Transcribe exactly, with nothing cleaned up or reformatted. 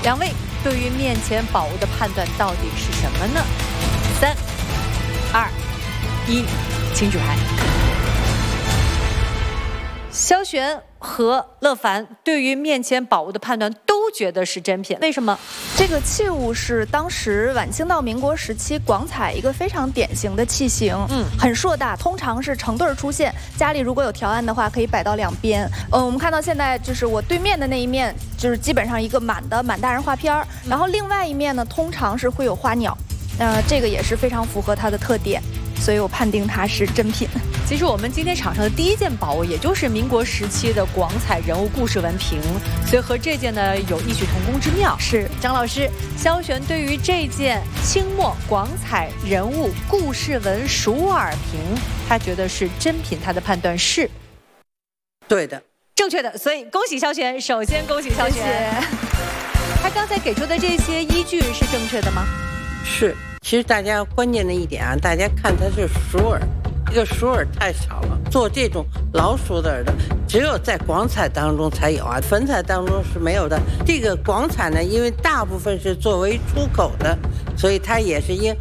两位对于面前宝物的判断到底是什么呢？三、二、一，请举牌。萧璇和乐凡对于面前宝物的判断都觉得是真品，为什么？ 这个器物是当时晚清到民国时期广彩一个非常典型的器型，嗯，很硕大，通常是成对儿出现。家里如果有条案的话，可以摆到两边。嗯，我们看到现在就是我对面的那一面，就是基本上一个满的满大人画片儿，然后另外一面呢，通常是会有花鸟，呃，这个也是非常符合它的特点，所以我判定它是真品。 其实我们今天场上的第一件宝物，也就是民国时期的广彩人物故事文凭，所以和这件呢有异曲同工之妙。 是张老师，萧璇对于这件清末广彩人物故事文蜀耳瓶，他觉得是真品，他的判断是对的， 正确的。所以恭喜萧璇，首先恭喜萧璇。 谢谢。 他刚才给出的这些依据是正确的吗？ 是。其实大家关键的一点啊，大家看它是鼠耳。这个鼠耳太少了，做这种老鼠的耳的，只有在广彩当中才有啊，粉彩当中是没有的。这个广彩呢，因为大部分是作为出口的，所以它也是因